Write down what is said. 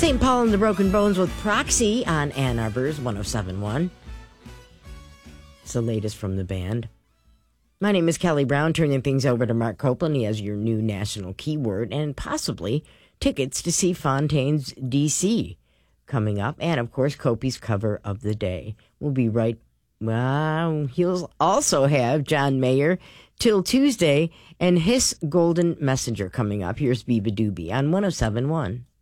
St. Paul and the Broken Bones with Proxy on Ann Arbor's 107.1. It's the latest from the band. My name is Kelly Brown, turning things over to Mark Copeland. He has your new national keyword and possibly tickets to see Fontaine's D.C. coming up. And, of course, Copey's cover of the day. We'll be right. Well, he'll also have John Mayer till Tuesday and his Golden Messenger coming up. Here's Biba Doobie on 107.1.